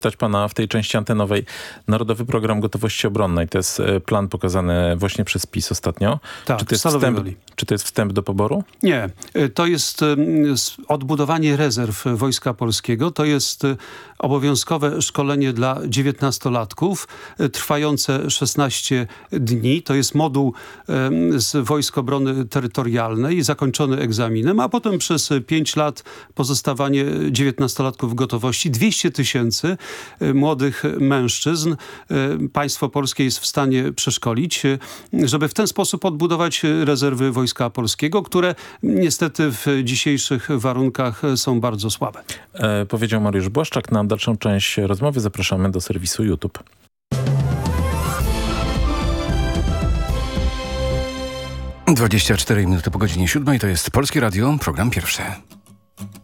Zapytać pana w tej części antenowej. Narodowy Program Gotowości Obronnej. To jest plan pokazany właśnie przez PiS ostatnio. Tak, Czy to jest wstęp do poboru? Nie. To jest odbudowanie rezerw Wojska Polskiego. To jest obowiązkowe szkolenie dla 19-latków trwające 16 dni. To jest moduł z Wojsk Obrony Terytorialnej zakończony egzaminem, a potem przez 5 lat pozostawanie 19-latków w gotowości. 200 000 młodych mężczyzn państwo polskie jest w stanie przeszkolić, żeby w ten sposób odbudować rezerwy Wojska Polskiego, które niestety w dzisiejszych warunkach są bardzo słabe. Powiedział Mariusz Błaszczak. Na dalszą część rozmowy zapraszamy do serwisu YouTube. 24 minuty po godzinie 7 to jest Polskie Radio, program pierwszy.